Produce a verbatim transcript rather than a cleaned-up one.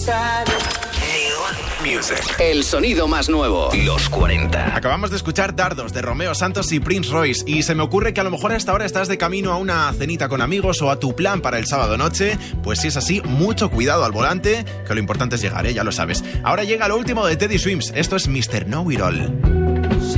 Music. El sonido más nuevo. Los cuarenta. Acabamos de escuchar Dardos de Romeo Santos y Prince Royce. Y se me ocurre que a lo mejor hasta ahora estás de camino a una cenita con amigos o a tu plan para el sábado noche. Pues si es así, mucho cuidado al volante, que lo importante es llegar, ¿eh? Ya lo sabes. Ahora llega lo último de Teddy Swims. Esto es mister Know It All.